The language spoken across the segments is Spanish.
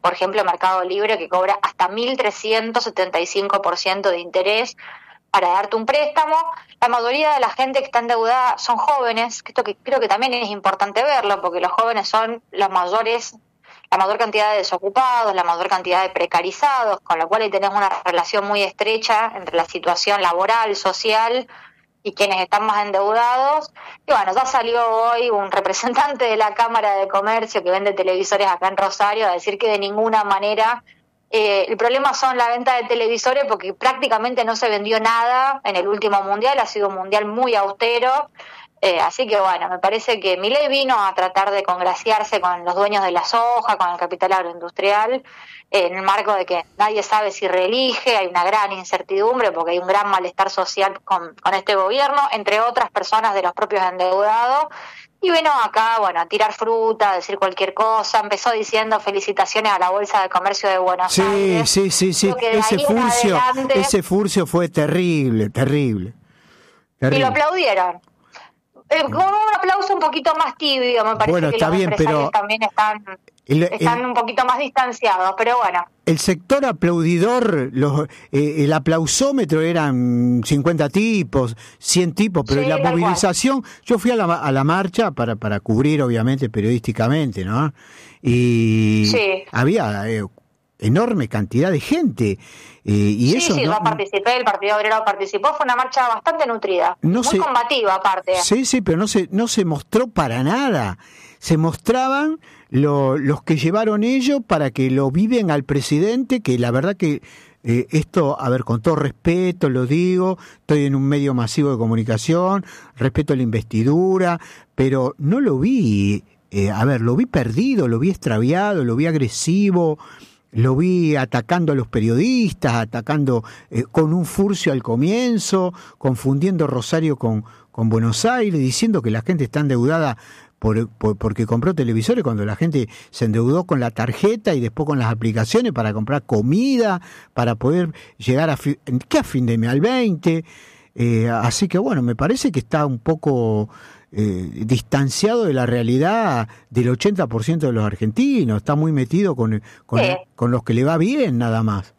por ejemplo, Mercado Libre, que cobra hasta 1.375% de interés para darte un préstamo. La mayoría de la gente que está endeudada son jóvenes, que esto que creo que también es importante verlo, porque los jóvenes son los mayores, la mayor cantidad de desocupados, la mayor cantidad de precarizados, con lo cual ahí tenés una relación muy estrecha entre la situación laboral, social y quienes están más endeudados. Y bueno, ya salió hoy un representante de la Cámara de Comercio que vende televisores acá en Rosario a decir que de ninguna manera el problema son la venta de televisores, porque prácticamente no se vendió nada en el último mundial, ha sido un mundial muy austero. Así que bueno, me parece que Milei vino a tratar de congraciarse con los dueños de la soja, con el capital agroindustrial, en el marco de que nadie sabe si reelige, hay una gran incertidumbre porque hay un gran malestar social con este gobierno, entre otras personas de los propios endeudados, y vino acá, bueno, a tirar fruta, a decir cualquier cosa. Empezó diciendo felicitaciones a la Bolsa de Comercio de Buenos Aires. Sí. Ese furcio fue terrible. Y lo aplaudieron. Con un aplauso un poquito más tibio, me parece. Bueno, que está los bien, empresarios pero también están un poquito más distanciados, pero bueno. El sector aplaudidor, el aplausómetro eran 50 tipos, 100 tipos, pero sí, la movilización, yo fui a la marcha para cubrir, obviamente, periodísticamente, ¿no? Y sí, había enorme cantidad de gente. Yo participé, el Partido Obrero participó, fue una marcha bastante nutrida, muy combativa aparte. Sí, pero no se mostró para nada. Se mostraban los que llevaron ellos para que lo viven al presidente, que la verdad que esto, a ver, con todo respeto lo digo, estoy en un medio masivo de comunicación, respeto la investidura, pero no lo vi, lo vi perdido, lo vi extraviado, lo vi agresivo. Lo vi atacando a los periodistas, atacando con un furcio al comienzo, confundiendo Rosario con Buenos Aires, diciendo que la gente está endeudada porque compró televisores, cuando la gente se endeudó con la tarjeta y después con las aplicaciones para comprar comida, para poder llegar a fin de mes al 20. Así que bueno, me parece que está un poco distanciado de la realidad del 80% de los argentinos, está muy metido con los que le va bien nada más.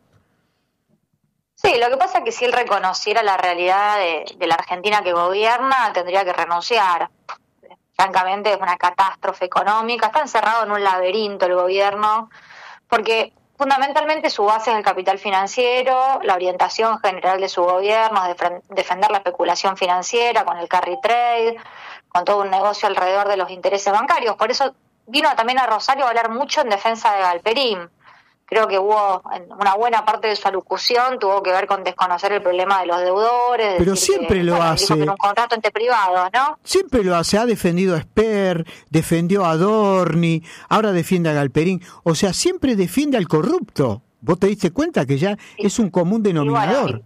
Sí, lo que pasa es que si él reconociera la realidad de la Argentina que gobierna, tendría que renunciar. Francamente es una catástrofe económica, está encerrado en un laberinto el gobierno, porque fundamentalmente su base es el capital financiero, la orientación general de su gobierno es defender la especulación financiera con el carry trade, con todo un negocio alrededor de los intereses bancarios. Por eso vino también a Rosario a hablar mucho en defensa de Galperín. Creo que hubo una buena parte de su alocución tuvo que ver con desconocer el problema de los deudores. Pero siempre lo hace. Dijo que era un contrato entre privados, ¿no? Siempre lo hace. Ha defendido a Esper, defendió a Dorni, ahora defiende a Galperín. O sea, siempre defiende al corrupto. ¿Vos te diste cuenta que ya es un común denominador?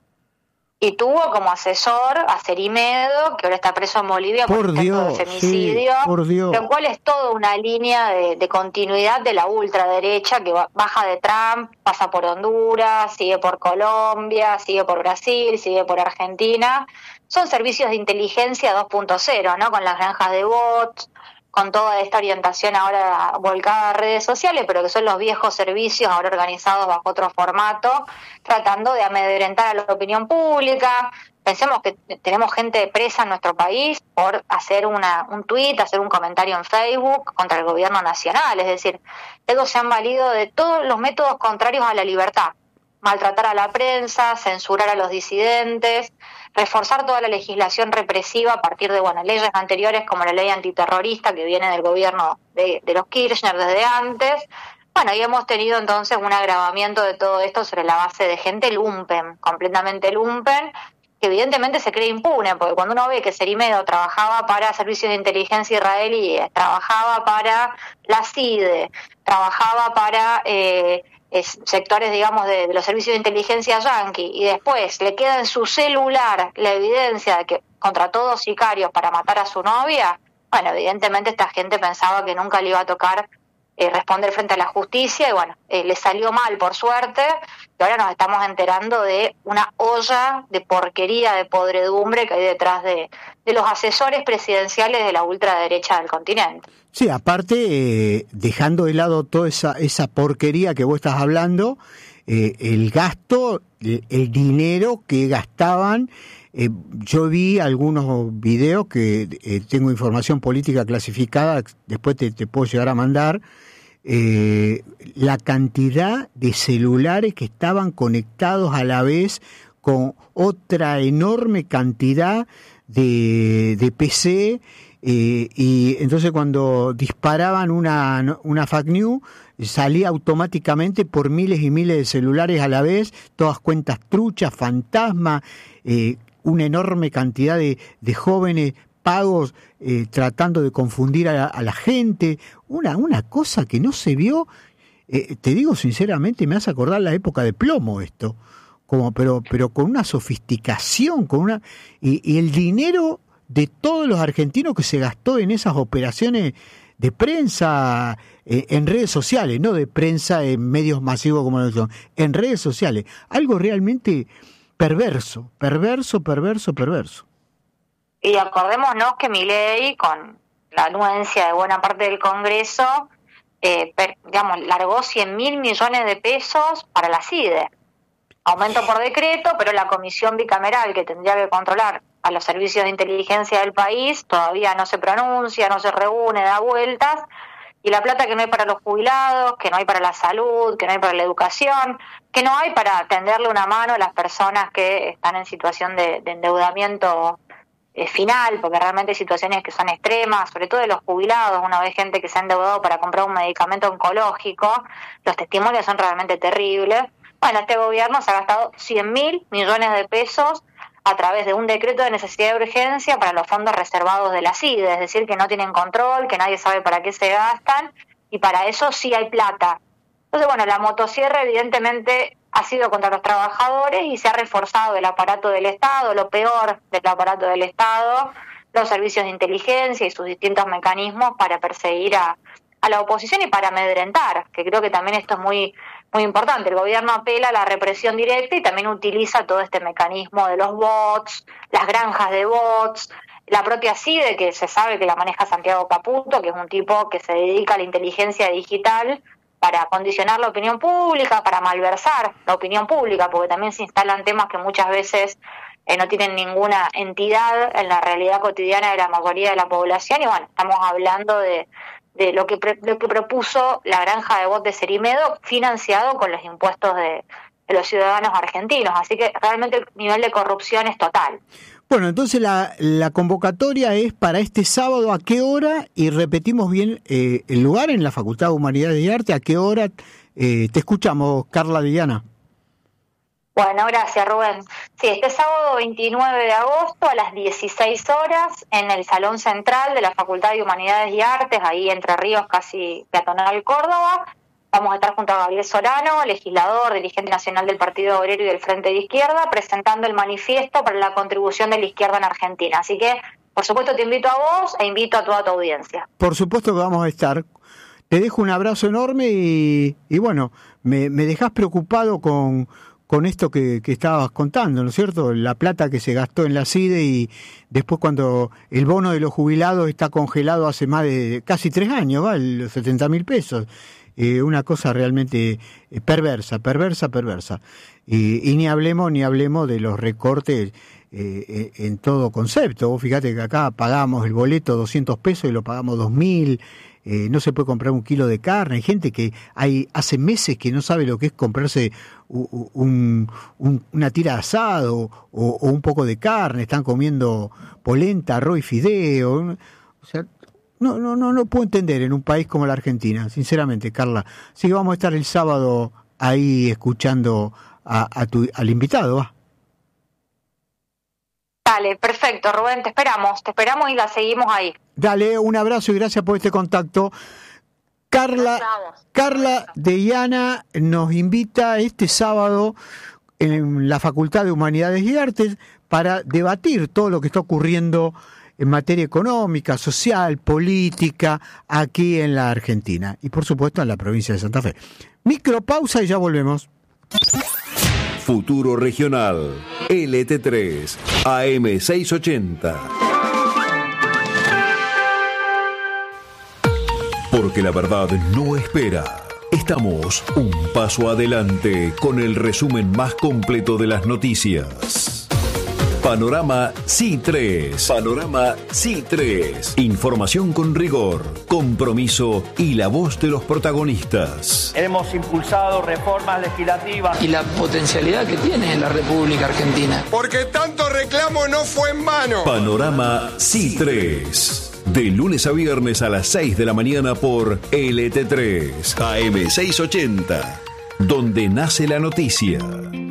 Y tuvo como asesor a Cerimedo, que ahora está preso en Bolivia por intento de femicidio, lo cual es toda una línea de continuidad de la ultraderecha que baja de Trump, pasa por Honduras, sigue por Colombia, sigue por Brasil, sigue por Argentina. Son servicios de inteligencia 2.0, ¿no? Con las granjas de bots, con toda esta orientación ahora volcada a redes sociales, pero que son los viejos servicios ahora organizados bajo otro formato, tratando de amedrentar a la opinión pública. Pensemos que tenemos gente presa en nuestro país por hacer un tuit, hacer un comentario en Facebook contra el gobierno nacional. Es decir, ellos se han valido de todos los métodos contrarios a la libertad. Maltratar a la prensa, censurar a los disidentes, reforzar toda la legislación represiva a partir de leyes anteriores como la ley antiterrorista que viene del gobierno de los Kirchner desde antes. Y hemos tenido entonces un agravamiento de todo esto sobre la base de gente lumpen, completamente lumpen, que evidentemente se cree impune, porque cuando uno ve que Cerimedo trabajaba para servicios de inteligencia israelíes, trabajaba para la CIDE, trabajaba para sectores, digamos, de los servicios de inteligencia yanqui, y después le queda en su celular la evidencia de que contrató 2 sicarios para matar a su novia, evidentemente esta gente pensaba que nunca le iba a tocar responder frente a la justicia, y bueno, le salió mal por suerte, y ahora nos estamos enterando de una olla de porquería, de podredumbre que hay detrás de los asesores presidenciales de la ultraderecha del continente. Sí, aparte, dejando de lado toda esa porquería que vos estás hablando, el gasto, el dinero que gastaban. Yo vi algunos videos que tengo información política clasificada, después te puedo llegar a mandar, la cantidad de celulares que estaban conectados a la vez con otra enorme cantidad de PC, y entonces cuando disparaban una fake news, salía automáticamente por miles y miles de celulares a la vez, todas cuentas truchas, fantasma, una enorme cantidad de jóvenes pagos tratando de confundir a la gente, una cosa que no se vio, te digo sinceramente, me hace acordar la época de plomo esto, pero con una sofisticación, y el dinero de todos los argentinos que se gastó en esas operaciones de prensa en redes sociales, no de prensa en medios masivos como lo son, en redes sociales, algo realmente perverso. Y acordémonos que Milei, con la anuencia de buena parte del Congreso, largó 100.000 millones de pesos para la CIDE. Aumento por decreto, pero la comisión bicameral que tendría que controlar a los servicios de inteligencia del país todavía no se pronuncia, no se reúne, da vueltas, y la plata que no hay para los jubilados, que no hay para la salud, que no hay para la educación, que no hay para tenderle una mano a las personas que están en situación de endeudamiento final, porque realmente hay situaciones que son extremas, sobre todo de los jubilados. Una vez gente que se ha endeudado para comprar un medicamento oncológico, los testimonios son realmente terribles. Bueno, este gobierno se ha gastado 100.000 millones de pesos a través de un decreto de necesidad de urgencia para los fondos reservados de la CIDE, es decir, que no tienen control, que nadie sabe para qué se gastan, y para eso sí hay plata. Entonces, bueno, la motosierra evidentemente ha sido contra los trabajadores y se ha reforzado el aparato del Estado, lo peor del aparato del Estado, los servicios de inteligencia y sus distintos mecanismos para perseguir a la oposición y para amedrentar, que creo que también esto es muy importante. El gobierno apela a la represión directa y también utiliza todo este mecanismo de los bots, las granjas de bots, la propia CIDE, que se sabe que la maneja Santiago Caputo, que es un tipo que se dedica a la inteligencia digital para condicionar la opinión pública, para malversar la opinión pública, porque también se instalan temas que muchas veces no tienen ninguna entidad en la realidad cotidiana de la mayoría de la población. Y bueno, estamos hablando de lo que propuso la granja de bots de Cerimedo, financiado con los impuestos de los ciudadanos argentinos. Así que realmente el nivel de corrupción es total. Bueno, entonces la convocatoria es para este sábado, ¿a qué hora? Y repetimos bien el lugar, en la Facultad de Humanidades y Arte, ¿a qué hora? Te escuchamos, Carla Diana. Bueno, gracias, Rubén. Sí, este sábado 29 de agosto a las 16 horas en el Salón Central de la Facultad de Humanidades y Artes, ahí Entre Ríos, casi peatonal Córdoba. Vamos a estar junto a Gabriel Solano, legislador, dirigente nacional del Partido Obrero y del Frente de Izquierda, presentando el manifiesto para la contribución de la izquierda en Argentina. Así que, por supuesto, te invito a vos e invito a toda tu audiencia. Por supuesto que vamos a estar. Te dejo un abrazo enorme y bueno, me dejás preocupado con esto que estabas contando, ¿no es cierto? La plata que se gastó en la CIDE y después cuando el bono de los jubilados está congelado hace más de casi 3 años, ¿va? Los 70.000 pesos. Una cosa realmente perversa. Y ni hablemos de los recortes en todo concepto. Vos fíjate que acá pagamos el boleto 200 pesos y lo pagamos 2.000. No se puede comprar un kilo de carne. Hay gente que hace meses que no sabe lo que es comprarse una tira de asado o un poco de carne. Están comiendo polenta, arroz y fideo. O sea, no puedo entender en un país como la Argentina, sinceramente, Carla. Así que vamos a estar el sábado ahí escuchando al invitado, ¿va? Dale, perfecto, Rubén, te esperamos y la seguimos ahí. Dale, un abrazo y gracias por este contacto. Carla Diana nos invita este sábado en la Facultad de Humanidades y Artes para debatir todo lo que está ocurriendo en materia económica, social, política, aquí en la Argentina y por supuesto en la provincia de Santa Fe. Micropausa y ya volvemos. Futuro Regional, LT3, AM680. Porque la verdad no espera. Estamos un paso adelante con el resumen más completo de las noticias. Panorama C3. Panorama C3. Información con rigor, compromiso y la voz de los protagonistas. Hemos impulsado reformas legislativas. Y la potencialidad que tiene la República Argentina. Porque tanto reclamo no fue en vano. Panorama C3. De lunes a viernes a las 6 de la mañana por LT3, AM680, donde nace la noticia.